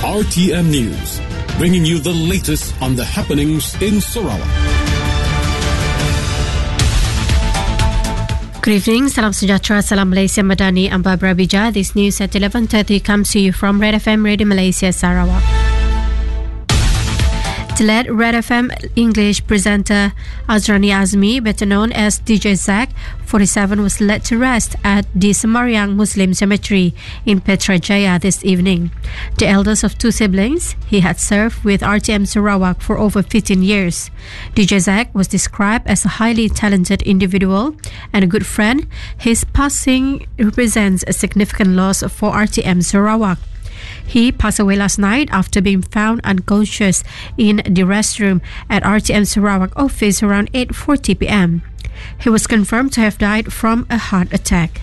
RTM News, bringing you the latest on the happenings in Sarawak. Good evening, Salam Sejahtera, Salam Malaysia Madani, I'm Barbara Bija. This news at 11:30 comes to you from Red FM Radio Malaysia Sarawak. The late Red FM English presenter Azrani Azmi, better known as DJ Zack, 47, was laid to rest at the Semariang Muslim Cemetery in Putrajaya this evening. The eldest of two siblings, he had served with RTM Sarawak for over 15 years. DJ Zack was described as a highly talented individual and a good friend. His passing represents a significant loss for RTM Sarawak. He passed away last night after being found unconscious in the restroom at RTM Sarawak office around 8:40 p.m. He was confirmed to have died from a heart attack.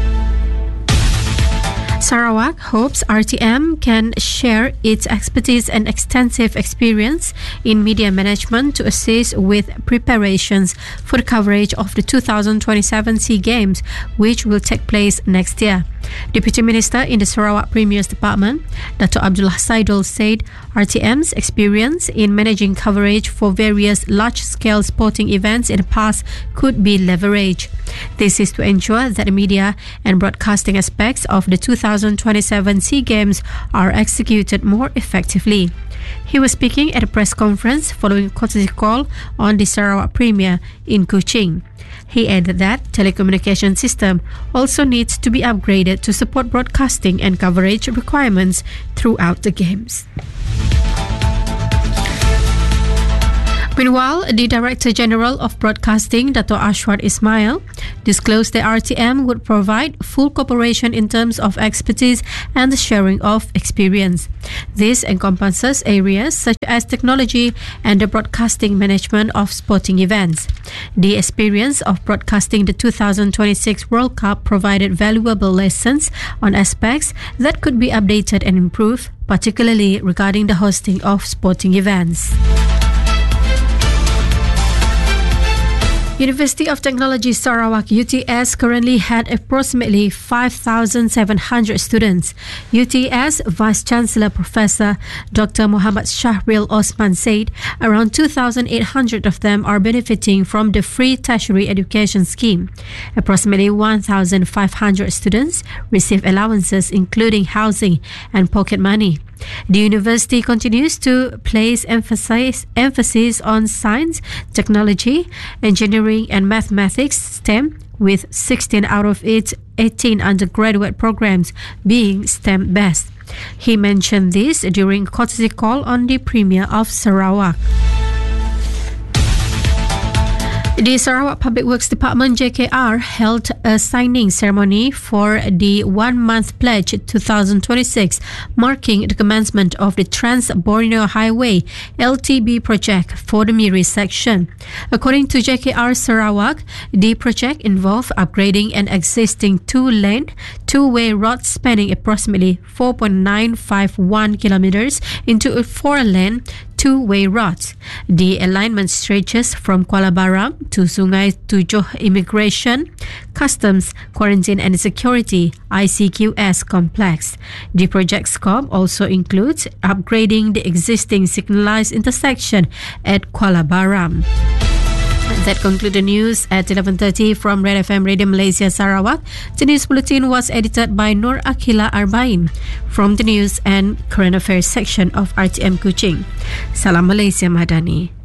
Sarawak hopes RTM can share its expertise and extensive experience in media management to assist with preparations for the coverage of the 2027 SEA Games, which will take place next year. Deputy Minister in the Sarawak Premier's Department, Dato' Abdullah Saidul, said RTM's experience in managing coverage for various large-scale sporting events in the past could be leveraged. This is to ensure that the media and broadcasting aspects of the 2027 SEA Games are executed more effectively. He was speaking at a press conference following a courtesy call on the Sarawak Premier in Kuching. He added that telecommunication system also needs to be upgraded to support broadcasting and coverage requirements throughout the games. Meanwhile, the Director General of Broadcasting, Dato' Ashwat Ismail, disclosed that RTM would provide full cooperation in terms of expertise and the sharing of experience. This encompasses areas such as technology and the broadcasting management of sporting events. The experience of broadcasting the 2026 World Cup provided valuable lessons on aspects that could be updated and improved, particularly regarding the hosting of sporting events. University of Technology Sarawak UTS currently had approximately 5,700 students. UTS Vice Chancellor Professor Dr. Muhammad Shahril Osman said around 2,800 of them are benefiting from the free tertiary education scheme. Approximately 1,500 students receive allowances including housing and pocket money. The university continues to place emphasis on science, technology, engineering and mathematics STEM, with 16 out of its 18 undergraduate programs being STEM-based. He mentioned this during a courtesy call on the Premier of Sarawak. The Sarawak Public Works Department JKR held a signing ceremony for the 1-month pledge 2026, marking the commencement of the Trans-Borneo Highway LTB project for the Miri section. According to JKR Sarawak, the project involved upgrading an existing two-way road spanning approximately 4.951 kilometers into a 4-lane two-way road. The alignment stretches from Kuala Baram to Sungai Tujuh Immigration, Customs, Quarantine and Security ICQS complex. The project scope also includes upgrading the existing signalized intersection at Kuala Baram. That concludes the news at 11:30 from Red FM Radio Malaysia Sarawak. The news bulletin was edited by Nur Akila Arbain from the news and current affairs section of RTM Kuching. Salam Malaysia Madani.